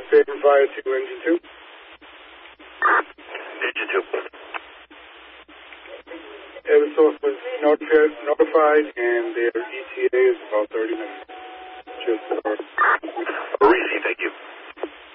Favor Fire 2, Engine 2. Engine 2. Eversource was notified, and their ETA is about 30 minutes. Just